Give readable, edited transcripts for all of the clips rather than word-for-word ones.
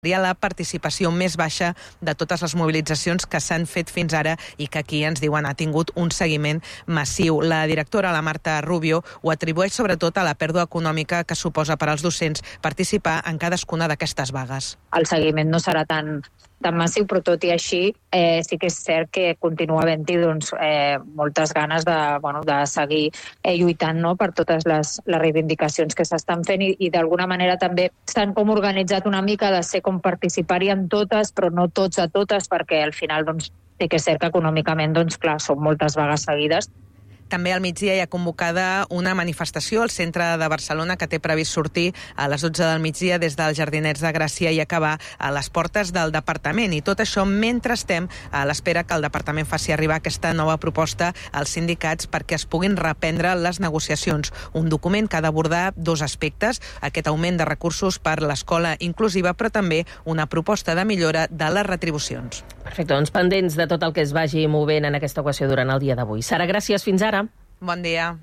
la participació més baixa de totes les mobilitzacions que s'han fet fins ara i que aquí ens diuen ha tingut un seguiment massiu. La directora, la Marta Rubio, ho atribueix sobretot a la pèrdua econòmica que suposa per als docents participar en cadascuna d'aquestes vagues. El seguiment no serà tan massiu, però tot i així sí que és cert que continua havent-hi moltes ganes de seguir lluitant per totes les reivindicacions que s'estan fent i d'alguna manera també s'han com organitzat una mica de ser com participar-hi en totes, però no tots a totes, perquè al final sí que és cert que econòmicament, clar, són moltes vagues seguides. També al migdia hi ha convocada una manifestació al centre de Barcelona que té previst sortir a les 12 del migdia des dels Jardinets de Gràcia i acabar a les portes del departament. I tot això mentre estem a l'espera que el departament faci arribar aquesta nova proposta als sindicats perquè es puguin reprendre les negociacions. Un document que ha d'abordar dos aspectes, aquest augment de recursos per l'escola inclusiva, però també una proposta de millora de les retribucions. Perfecte, doncs pendents de tot el que es vagi movent en aquesta ocasió durant el dia d'avui. Sara, gràcies, fins ara. Bon dia.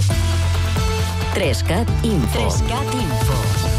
3CAT Info.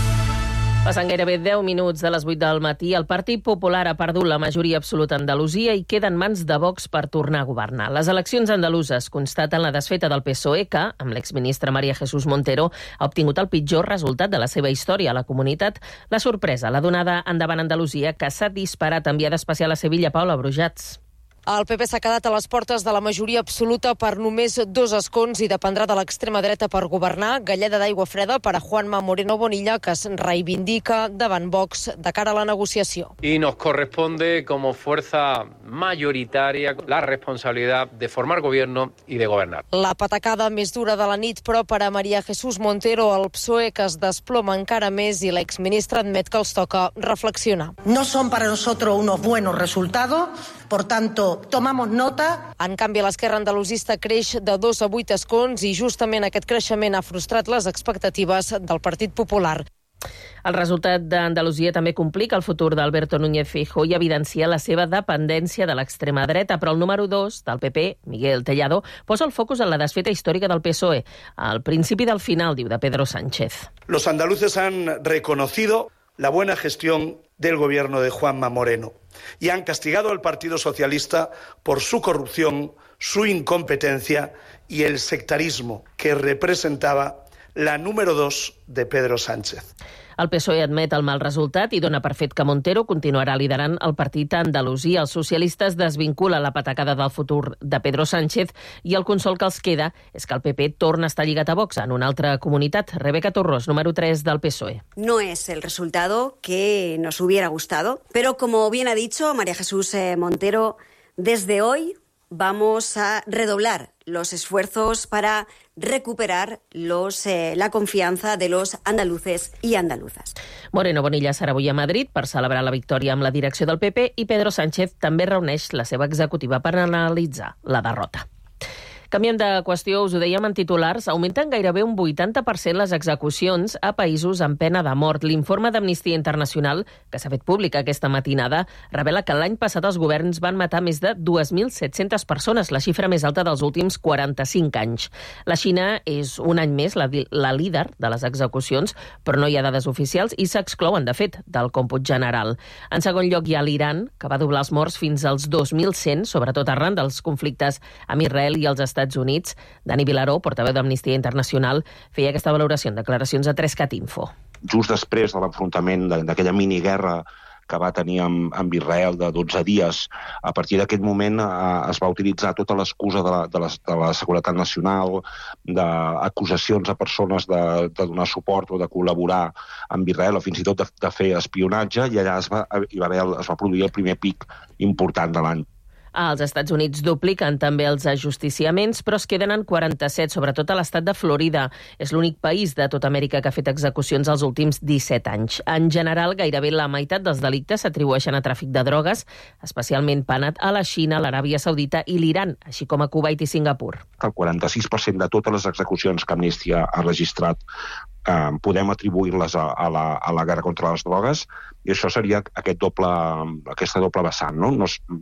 Passen gairebé 10 minuts de les 8 del matí. El Partit Popular ha perdut la majoria absoluta a Andalusia i queda en mans de Vox per tornar a governar. Les eleccions andaluses constaten la desfeta del PSOE que, amb l'exministre María Jesús Montero, ha obtingut el pitjor resultat de la seva història a la comunitat. La sorpresa l'ha donada endavant Andalusia, que s'ha disparat enviada especial a Sevilla. Paula Brujats. El PP s'ha quedat a les portes de la majoria absoluta per només 2 escons i dependrà de l'extrema dreta per governar. Galleda d'aigua freda per a Juanma Moreno Bonilla, que es reivindica davant Vox de cara a la negociació. Y nos corresponde como fuerza mayoritaria la responsabilidad de formar gobierno y de gobernar. La patacada més dura de la nit, però per a María Jesús Montero, el PSOE, que es desploma encara més i l'exministre admet que els toca reflexionar. No son para nosotros unos buenos resultados, por tanto, tomamos nota. En canvi, l'esquerra andalusista creix de 2 a 8 escons i justament aquest creixement ha frustrat les expectatives del Partit Popular. El resultat d'Andalusia també complica el futur d'Alberto Núñez Feijóo i evidencia la seva dependència de l'extrema dreta, però el número 2 del PP, Miguel Tellado, posa el focus en la desfeta històrica del PSOE, al principi del final, diu, de Pedro Sánchez. Los andaluces han reconocido la buena gestión del gobierno de Juanma Moreno y han castigado al Partido Socialista por su corrupción, su incompetencia y el sectarismo que representaba la número 2 de Pedro Sánchez. El PSOE admet el mal resultat i dona per fet que Montero continuarà liderant el partit a Andalusia. Els socialistes desvinculen la patacada del futur de Pedro Sánchez i el consol que els queda és que el PP torna a estar lligat a Vox en una altra comunitat. Rebeca Torrós, número 3 del PSOE. No es el resultado que nos hubiera gustado, pero como bien ha dicho María Jesús Montero, desde hoy vamos a redoblar los esfuerzos para recuperar la confianza de los andaluces y andaluzas. Moreno Bonilla serà avui a Madrid per celebrar la victòria amb la direcció del PP i Pedro Sánchez també reuneix la seva executiva per analitzar la derrota. Canviem de qüestió, us ho dèiem en titulars, augmenten gairebé un 80% les execucions a països amb pena de mort. L'informe d'Amnistia Internacional, que s'ha fet públic aquesta matinada, revela que l'any passat els governs van matar més de 2.700 persones, la xifra més alta dels últims 45 anys. La Xina és un any més la líder de les execucions, però no hi ha dades oficials i s'exclouen, de fet, del còmput general. En segon lloc hi ha l'Iran, que va doblar els morts fins als 2.100, sobretot arran dels conflictes amb Israel i els Estats Units. Dani Vilaró, portaveu d'Amnistia Internacional, feia aquesta valoració en declaracions a 3CAT Info. Just després de l'enfrontament d'aquella miniguerra que va tenir amb Israel de 12 dies, a partir d'aquest moment es va utilitzar tota l'excusa de la seguretat nacional, d'acusacions a persones de donar suport o de col·laborar amb Israel, o fins i tot de fer espionatge, i allà es va produir el primer pic important de l'any. Els Estats Units dupliquen també els ajusticiaments, però es queden en 47, sobretot a l'estat de Florida. És l'únic país de tota Amèrica que ha fet execucions els últims 17 anys. En general, gairebé la meitat dels delictes s'atribueixen a tràfic de drogues, especialment penat a la Xina, l'Aràbia Saudita i l'Iran, així com a Kuwait i Singapur. El 46% de totes les execucions que Amnistia ha registrat podem atribuir-les a la guerra contra les drogues, i això seria aquesta doble vessant, no?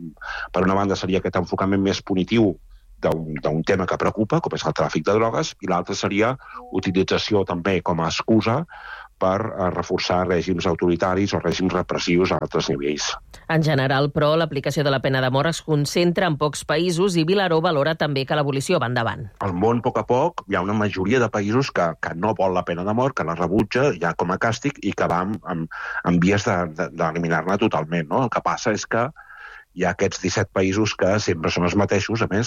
Per una banda seria aquest enfocament més punitiu d'un tema que preocupa, com és el tràfic de drogues, i l'altre seria utilització també com a excusa per reforçar règims autoritaris o règims repressius a altres nivells. En general, però, l'aplicació de la pena de mort es concentra en pocs països i Vilaró valora també que l'abolició va endavant. Al món, a poc a poc, hi ha una majoria de països que no vol la pena de mort, que la rebutja ja com a càstig i que va en vies d'eliminar-la totalment. No? El que passa és que hi ha aquests 17 països que sempre són els mateixos, a més,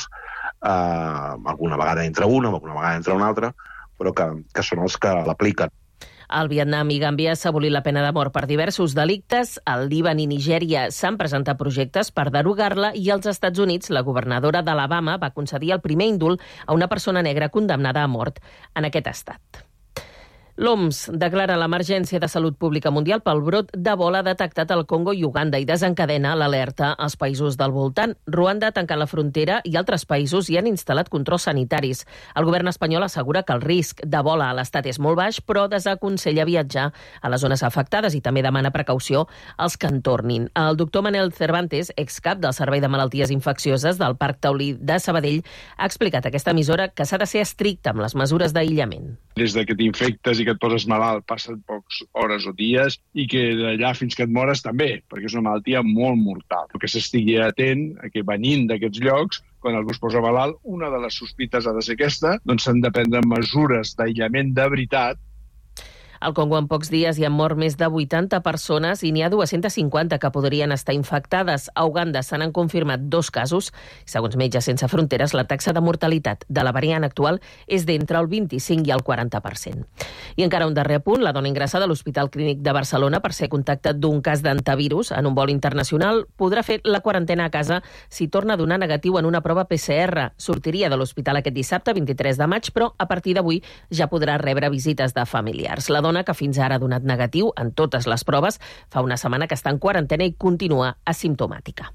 alguna vegada entre una, alguna vegada entre una altra, però que són els que l'apliquen. Al Vietnam i Gàmbia s'ha abolit la pena de mort per diversos delictes. Al Líban i Nigèria s'han presentat projectes per derogar-la i als Estats Units la governadora d'Alabama va concedir el primer indult a una persona negra condemnada a mort en aquest estat. L'OMS declara l'emergència de salut pública mundial pel brot d'Ebola detectat al Congo i Uganda i desencadena l'alerta als països del voltant. Ruanda ha tancat la frontera i altres països hi han instal·lat controls sanitaris. El govern espanyol assegura que el risc d'Ebola a l'estat és molt baix, però desaconsella viatjar a les zones afectades i també demana precaució als que en tornin. El doctor Manel Cervantes, excap del Servei de Malalties Infeccioses del Parc Taulí de Sabadell, ha explicat a aquesta emissora que s'ha de ser estricte amb les mesures d'aïllament. Des que t'infectes i que et poses malalt passen poques hores o dies i que d'allà fins que et mores també, perquè és una malaltia molt mortal. Que s'estigui atent a que venint d'aquests llocs, quan algú es posa malalt, una de les sospites ha de ser aquesta, doncs s'han de prendre mesures d'aïllament de veritat. Al Congo en pocs dies hi han mort més de 80 persones i n'hi ha 250 que podrien estar infectades. A Uganda se n'han confirmat 2 casos. Segons Metges Sense Fronteres, la taxa de mortalitat de la variant actual és d'entre el 25 i el 40%. I encara un darrer punt, la dona ingressada a l'Hospital Clínic de Barcelona per ser contacte d'un cas d'antivirus en un vol internacional podrà fer la quarantena a casa si torna a donar negatiu en una prova PCR. Sortiria de l'hospital aquest dissabte, 23 de maig, però a partir d'avui ja podrà rebre visites de familiars. La dona que fins ara ha donat negatiu en totes les proves, fa una setmana que està en quarantena i continua asimptomàtica.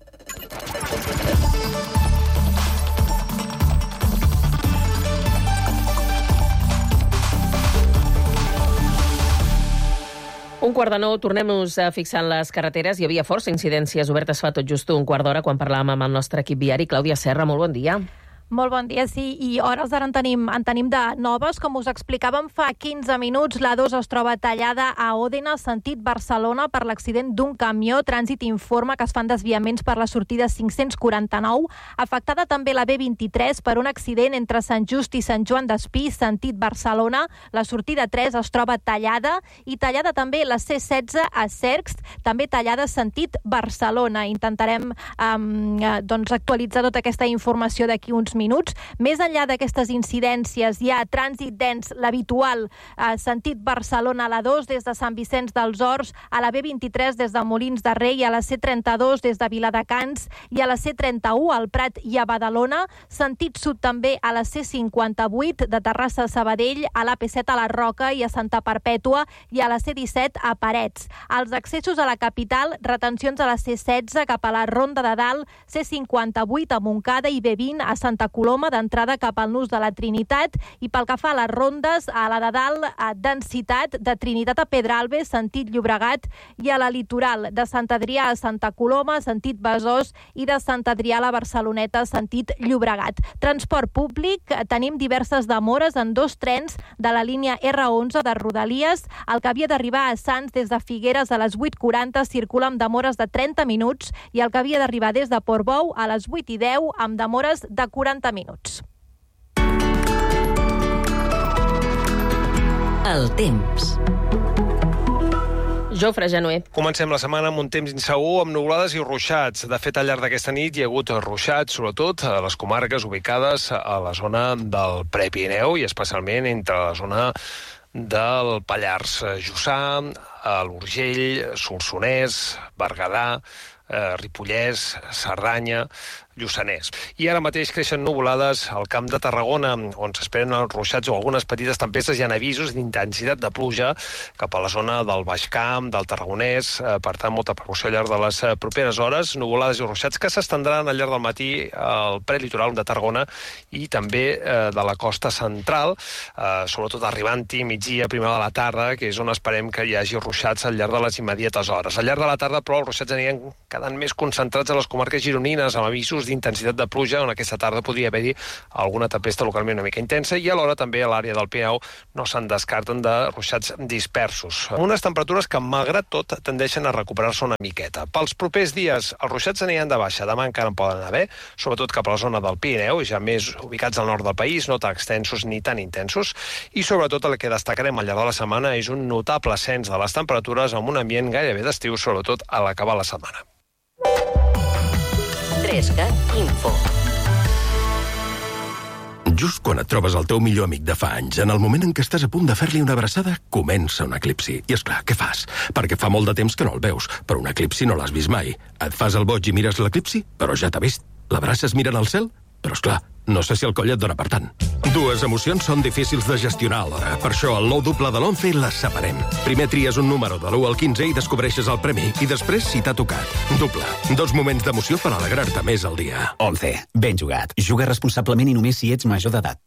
Un quart de 9, tornem-nos a fixar en les carreteres. Hi havia força incidències obertes fa tot just un quart d'hora quan parlàvem amb el nostre equip viari. Clàudia Serra, molt bon dia. Molt bon dia, sí, i hores d'ara en tenim de noves. Com us explicàvem fa 15 minuts, l'A2 es troba tallada a Òdena, sentit Barcelona, per l'accident d'un camió. Trànsit informa que es fan desviaments per la sortida 549. Afectada també la B23 per un accident entre Sant Just i Sant Joan d'Espí, sentit Barcelona. La sortida 3 es troba tallada i tallada també la C16 a Cercs, també tallada sentit Barcelona. Intentarem actualitzar tota aquesta informació d'aquí uns minuts. Més enllà d'aquestes incidències, hi ha trànsit dens, l'habitual, sentit Barcelona a la 2 des de Sant Vicenç dels Horts, a la B23 des de Molins de Rei, a la C32 des de Viladecans i a la C31 al Prat i a Badalona, sentit sud també a la C58 de Terrassa a Sabadell, a l'AP7 a la Roca i a Santa Perpètua i a la C17 a Parets. Als accessos a la capital, retencions a la C16 cap a la Ronda de Dalt, C58 a Montcada i B20 a Santa Coloma d'entrada cap al nus de la Trinitat, i pel que fa a les rondes, a la de dalt, a densitat de Trinitat a Pedralbes, sentit Llobregat, i a la litoral de Sant Adrià a Santa Coloma, sentit Besòs, i de Sant Adrià a la Barceloneta, sentit Llobregat. Transport públic, tenim diverses demores en 2 trens de la línia R11 de Rodalies. El que havia d'arribar a Sants des de Figueres a les 8:40 circula amb demores de 30 minuts i el que havia d'arribar des de Portbou a les 8:10 amb demores de 40 minuts. El temps. Jofre Januer. Comencem la setmana amb un temps insegur, amb nuvolades i ruixats. De fet, al llarg d'aquesta nit hi ha hagut ruixats, sobretot a les comarques ubicades a la zona del Prepirineu i especialment entre la zona del Pallars Jussà, l'Urgell, Solsonès, Berguedà, Ripollès, Cerdanya, Lluçanès. I ara mateix creixen nuvolades al Camp de Tarragona, on s'esperen els ruixats o algunes petites tempestes. Hi ha avisos d'intensitat de pluja cap a la zona del Baix Camp, del Tarragonès. Per tant, molta precaució al llarg de les properes hores. Nuvolades i ruixats que s'estendran al llarg del matí al prelitoral de Tarragona i també de la costa central, sobretot arribant-hi migdia, primera de la tarda, que és on esperem que hi hagi ruixats ruixats al llarg de les immediates hores. Al llarg de la tarda, però, els ruixats aniran quedant més concentrats a les comarques gironines, amb avisos d'intensitat de pluja, on aquesta tarda podria haver-hi alguna tempesta localment una mica intensa, i alhora també a l'àrea del Pirineu no se'n descarten de ruixats dispersos. Unes temperatures que, malgrat tot, tendeixen a recuperar-se una miqueta. Pels propers dies, els ruixats aniran de baixa. Demà encara en poden haver, sobretot cap a la zona del Pirineu, ja més ubicats al nord del país, no tan extensos ni tan intensos, i sobretot el que destacarem al llarg de la setmana és un notable ascens de les temperatures amb un ambient gairebé d'estiu, sobretot a l'acabar la setmana. 3CAT Info. Just quan et trobes el teu millor amic de fa anys, en el moment en què estàs a punt de fer-li una abraçada, comença un eclipsi. I esclar, què fas? Perquè fa molt de temps que no el veus, però un eclipsi no l'has vist mai. Et fas el boig i mires l'eclipsi, però ja t'ha vist. L'abraces mirant al cel? Però esclar, no sé si el coll et dona per tant. Dues emocions són difícils de gestionar alhora. Per això, al nou doble de l'11 les separem. Primer tries un número de l'1 al 15 i descobreixes el premi. I després, si t'ha tocat. Doble. 2 moments d'emoció per alegrar-te més al dia. 11. Ben jugat. Juga responsablement i només si ets major d'edat.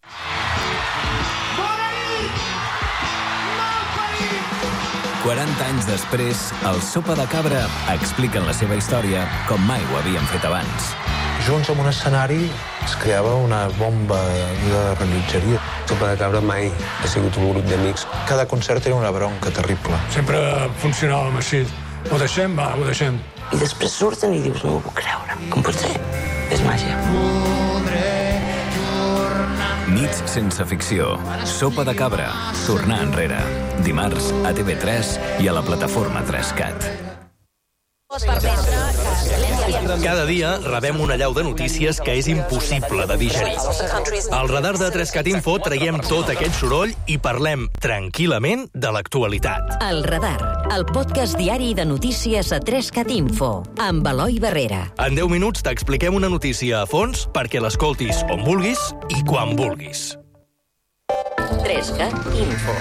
40 anys després, el Sopa de Cabra expliquen la seva història com mai ho havien fet abans. Junts en un escenari es creava una bomba de rellotgeria. Sopa de Cabra mai ha sigut un grup d'amics. Cada concert era una bronca terrible. Sempre funcionàvem així. Ho deixem, va, ho deixem. I després surten i dius, no m'ho puc creure. Com pot ser? És màgia. Nits sense ficció. Sopa de Cabra. Tornar enrere. Dimarts a TV3 i a la plataforma 3CAT. Cada dia rebem una allau de notícies que és impossible de digerir. Al radar de 3CAT Info traiem tot aquest soroll i parlem tranquil·lament de l'actualitat. El radar, el podcast diari de notícies a 3CAT Info, amb Eloi Barrera. En 10 minuts t'expliquem una notícia a fons perquè l'escoltis on vulguis i quan vulguis. 3CAT Info.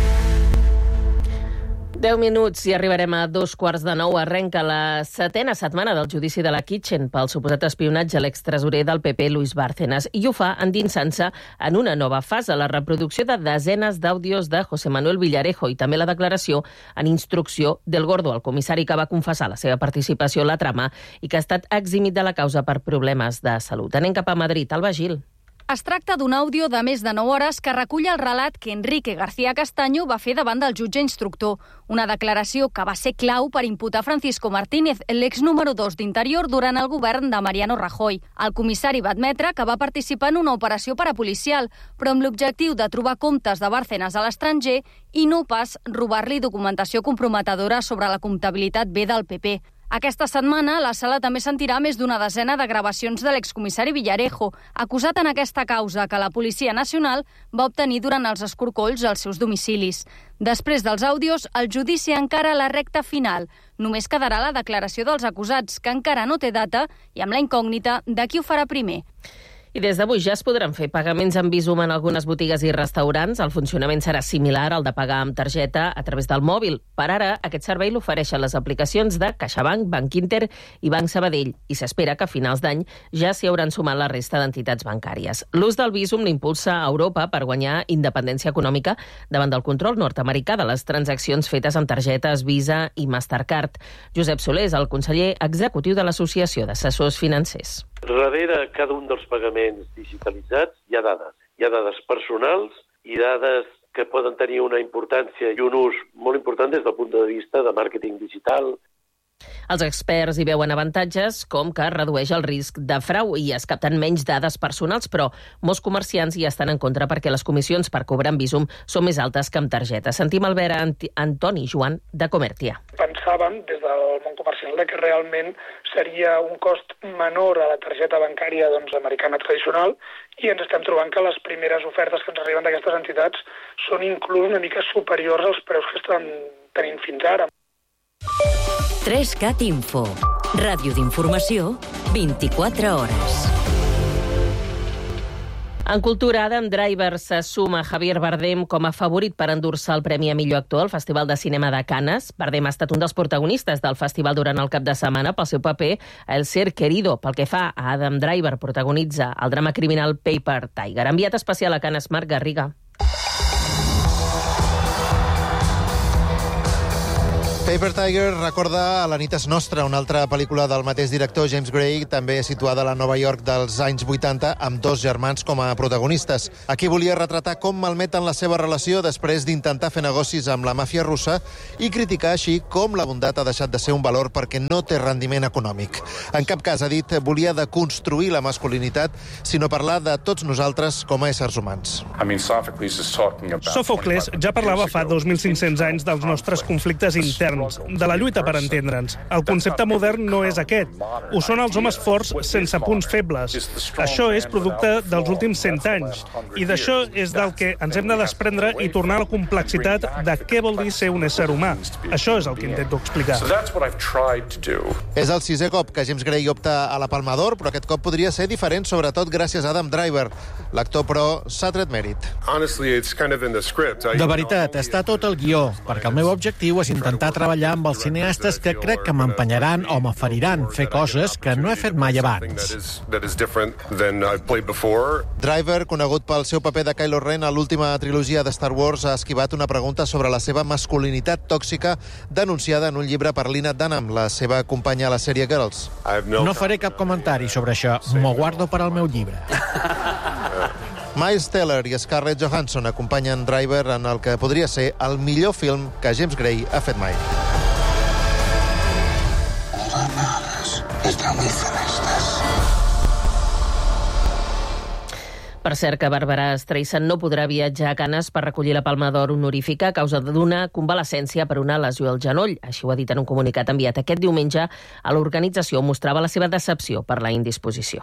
10 minuts i arribarem a 2:15. Arrenca la 7a setmana del judici de la Kitchen pel suposat espionatge a l'extresorer del PP, Luis Bárcenas, i ho fa endinsant-se en una nova fase, la reproducció de desenes d'àudios de José Manuel Villarejo i també la declaració en instrucció del Gordo, el comissari que va confessar la seva participació a la trama i que ha estat eximit de la causa per problemes de salut. Anem cap a Madrid. Alba Gil. Es tracta d'un àudio de més de 9 hores que recull el relat que Enrique García Castaño va fer davant del jutge instructor. Una declaració que va ser clau per imputar Francisco Martínez, l'ex número 2 d'Interior durant el govern de Mariano Rajoy. El comissari va admetre que va participar en una operació parapolicial, però amb l'objectiu de trobar comptes de Bárcenas a l'estranger i no pas robar-li documentació comprometedora sobre la comptabilitat B del PP. Aquesta setmana, la sala també sentirà més d'una desena de gravacions de l'excomissari Villarejo, acusat en aquesta causa que la Policia Nacional va obtenir durant els escorcolls als seus domicilis. Després dels àudios, el judici encara a la recta final. Només quedarà la declaració dels acusats, que encara no té data, i amb la incògnita de qui ho farà primer. I des d'avui ja es podran fer pagaments amb Bizum en algunes botigues i restaurants. El funcionament serà similar al de pagar amb targeta a través del mòbil. Per ara, aquest servei l'ofereixen les aplicacions de CaixaBank, Banc Inter i Banc Sabadell, i s'espera que a finals d'any ja s'hi hauran sumat la resta d'entitats bancàries. L'ús del Bizum l'impulsa a Europa per guanyar independència econòmica davant del control nord-americà de les transaccions fetes amb targetes Visa i Mastercard. Josep Soler és el conseller executiu de l'Associació d'Assessors Financers. Darrere cada un dels pagaments digitalitzats hi ha dades. Hi ha dades personals i dades que poden tenir una importància i un ús molt important des del punt de vista de màrqueting digital. Els experts hi veuen avantatges com que redueix el risc de frau i es capten menys dades personals, però molts comerciants hi estan en contra perquè les comissions per cobrar amb Bizum són més altes que amb targeta. Sentim el vera Antoni Joan de Comertia. Pensàvem des del món comercial que realment seria un cost menor a la targeta bancària americana tradicional i ens estem trobant que les primeres ofertes que ens arriben d'aquestes entitats són inclús una mica superiors als preus que estan tenint fins ara. 3CAT Info. Ràdio d'informació, 24 hores. En cultura, Adam Driver se suma a Javier Bardem com a favorit per endur-se el Premi a millor actor al Festival de Cinema de Cannes. Bardem ha estat un dels protagonistes del festival durant el cap de setmana pel seu paper a El ser querido. Pel que fa a Adam Driver, protagonitza el drama criminal Paper Tiger. Enviat especial a Cannes, Marc Garriga. Paper Tiger recorda La nit és nostra, una altra pel·lícula del mateix director, James Gray, també situada a la Nova York dels anys 80, amb dos germans com a protagonistes. Aquí volia retratar com malmeten la seva relació després d'intentar fer negocis amb la màfia russa i criticar així com la bondat ha deixat de ser un valor perquè no té rendiment econòmic. En cap cas, ha dit, volia deconstruir la masculinitat, sinó parlar de tots nosaltres com a éssers humans. Sòfocles ja parlava fa 2.500 anys dels nostres conflictes interns, de la lluita per entendre'ns. El concepte modern no és aquest. Ho són els homes forts sense punts febles. Això és producte dels últims 100 anys. I d'això és del que ens hem de desprendre i tornar a la complexitat de què vol dir ser un ésser humà. Això és el que intento explicar. És el 6è cop que James Gray opta a la Palma d'Or, però aquest cop podria ser diferent, sobretot gràcies a Adam Driver. L'actor, però, s'ha tret mèrit. De veritat, està tot el guió, perquè el meu objectiu és intentar treballar amb els cineastes que crec que m'empenyaran o m'aferiran fer coses que no he fet mai abans. Driver, conegut pel seu paper de Kylo Ren a l'última trilogia de Star Wars, ha esquivat una pregunta sobre la seva masculinitat tòxica denunciada en un llibre per Lena Dunham, la seva companya a la sèrie Girls. No faré cap comentari sobre això. M'ho guardo per al meu llibre. Miles Teller i Scarlett Johansson acompanyen Driver en el que podria ser el millor film que James Gray ha fet mai. Les granadas están muy celestes. Per cert, que Barbara Streisand no podrà viatjar a Canes per recollir la Palma d'Or honorífica a causa d'una convalescència per una lesió al genoll. Així ho ha dit en un comunicat enviat aquest diumenge. A l'organització mostrava la seva decepció per la indisposició.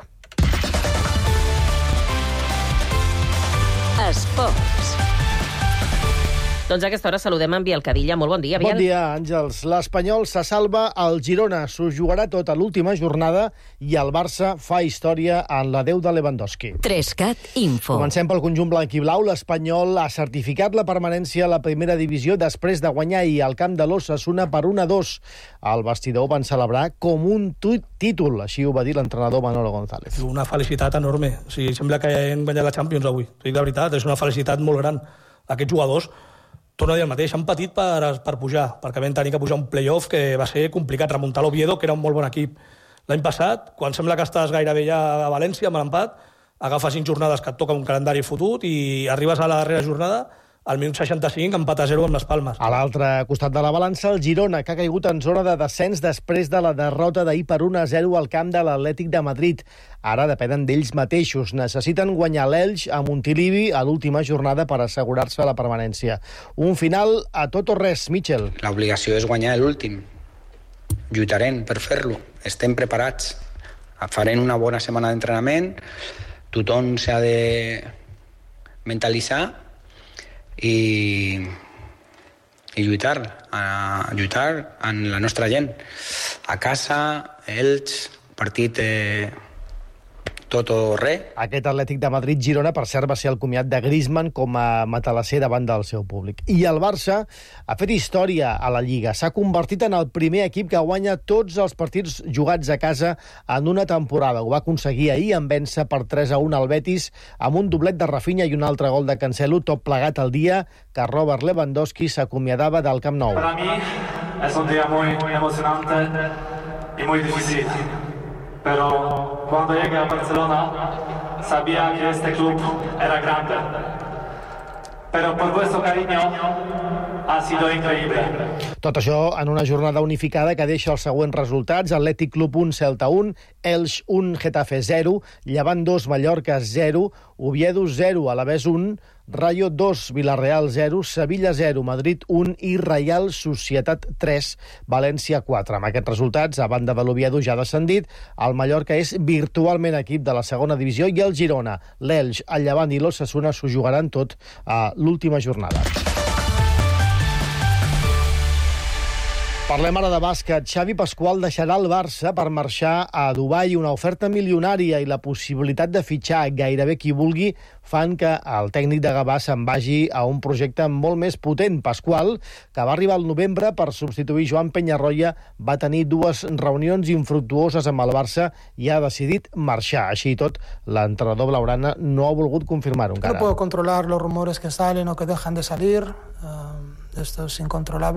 Esports. Doncs a aquesta hora saludem en Biel Cadilla. Molt bon dia, Biel. Bon dia, Àngels. L'Espanyol se salva al Girona. S'ho jugarà tot a l'última jornada i el Barça fa història en la 10 de Lewandowski. 3CAT Info. Comencem pel conjunt blanc i blau. L'Espanyol ha certificat la permanència a la primera divisió després de guanyar ahir al camp de l'Osasuna per 1-2. El vestidor van celebrar com un títol. Així ho va dir l'entrenador Manolo González. Una felicitat enorme. O sigui, sembla que hem guanyat la Champions avui. O sigui, de veritat, és una felicitat molt gran. Aquests jugadors, torno a dir el mateix, han patit per pujar, perquè vam tenir que pujar un play-off que va ser complicat, remuntar l'Oviedo, que era un molt bon equip. L'any passat, quan sembla que estàs gairebé ja a València amb l'empat, agafes 5 jornades que et toca un calendari fotut i arribes a la darrera jornada, al minut 65, empat a 0 amb les Palmes. A l'altre costat de la balança, el Girona, que ha caigut en zona de descens després de la derrota d'ahir per 1-0 al camp de l'Atlètic de Madrid. Ara depenen d'ells mateixos. Necessiten guanyar l'Elx a Montilivi a l'última jornada per assegurar-se la permanència. Un final a tot o res, Michel. L'obligació és guanyar l'últim. Lluitarem per fer-lo. Estem preparats. Farem una bona setmana d'entrenament. Tothom s'ha de mentalitzar i lluitar amb la nostra gent. A casa, ells, partit tot o res. Aquest Atlètic de Madrid-Girona, per cert, va ser el comiat de Griezmann com a matalasser davant del seu públic. I el Barça ha fet història a la Lliga. S'ha convertit en el primer equip que guanya tots els partits jugats a casa en una temporada. Ho va aconseguir ahir en vèncer per 3-1 al Betis amb un doblet de Rafinha i un altre gol de Cancelo, tot plegat el dia que Robert Lewandowski s'acomiadava del Camp Nou. Para mí es un día muy emocionante y muy difícil. Pero cuando llegué a Barcelona sabía que este club era grande. Pero por vuestro cariño ha sido increíble. Tot això en una jornada unificada que deixa els següents resultats. Atlètic Club 1, Celta 1, Elx 1, Getafe 0, Llevant 2, Mallorca 0, Oviedo 0, Alavés 1, Rayo 2, Villarreal 0, Sevilla 0, Madrid 1 i Reial Societat 3, València 4. Amb aquests resultats, a banda de l'Oviedo ja descendit, el Mallorca és virtualment equip de la segona divisió i el Girona, l'Elx, el Llevant i l'Osasuna s'ho jugaran tot a l'última jornada. Parlem ara de bàsquet. Xavi Pasqual deixarà el Barça per marxar a Dubai. Una oferta milionària i la possibilitat de fitxar gairebé qui vulgui fan que el tècnic de Gavà se'n vagi a un projecte molt més potent. Pasqual, que va arribar al novembre per substituir Joan Peñarroya, va tenir 2 reunions infructuoses amb el Barça i ha decidit marxar. Així i tot, l'entrenador blaugrana no ha volgut confirmar-ho encara. No puedo controlar los rumores que salen o que dejan de salir. Esto es incontrolable.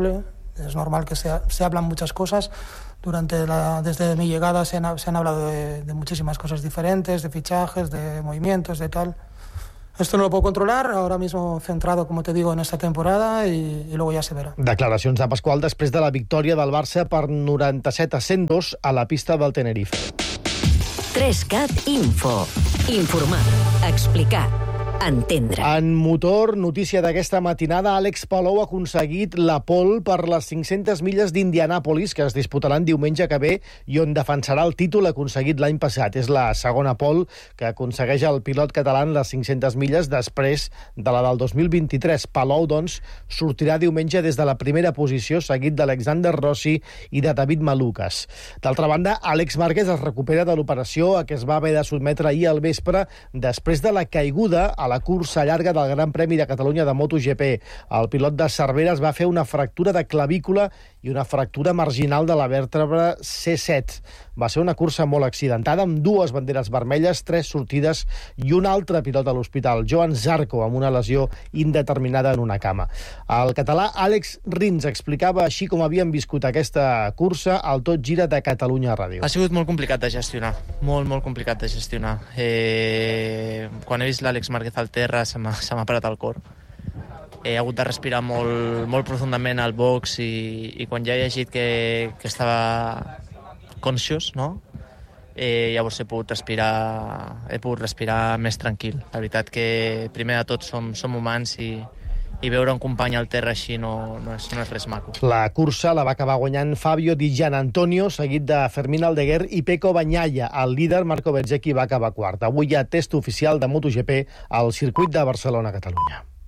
Es normal que se hablan muchas cosas. Desde mi llegada se han hablado de muchísimas cosas diferentes, de fichajes, de movimientos, de tal. Esto no lo puedo controlar, ahora mismo centrado, como te digo, en esta temporada y luego ya se verá. Declaracions de Pasqual després de la victòria del Barça per 97-102 a la pista del Tenerife. 3CAT Info. Informar, explicar, entendre. En motor, notícia d'aquesta matinada, Àlex Palou ha aconseguit la pole per les 500 milles d'Indianàpolis, que es disputaran diumenge que ve i on defensarà el títol aconseguit l'any passat. És la segona pole que aconsegueix el pilot català en les 500 milles després de la del 2023. Palou, doncs, sortirà diumenge des de la primera posició, seguit d'Alexander Rossi i de David Malukas. D'altra banda, Àlex Márquez es recupera de l'operació a què es va haver de sotmetre ahir al vespre després de la caiguda a la cursa llarga del Gran Premi de Catalunya de MotoGP. El pilot de Cervera es va fer una fractura de clavícula i una fractura marginal de la vèrtebra C7. Va ser una cursa molt accidentada, amb 2 banderes vermelles, 3 sortides i un altre pilot a l'hospital, Joan Zarco, amb una lesió indeterminada en una cama. El català Àlex Rins explicava així com havien viscut aquesta cursa al Tot Gira de Catalunya Ràdio. Ha sigut molt complicat de gestionar, molt complicat de gestionar. Quan he vist l'Àlex Márquez al terra se m'ha parat el cor. He hagut de respirar molt profundament al box i quan ja he llegit que estava conscious, no? Llavors he pogut respirar més tranquil. La veritat que primer de tot som humans i veure un company al terra així no és res maco. La cursa la va acabar guanyant Fabio Di Gianantonio, seguit de Fermín Aldeguer i Pecco Bagnaia. El líder, Marco Bezzecchi, va acabar quart. Avui hi ha test oficial de MotoGP al circuit de Barcelona-Catalunya.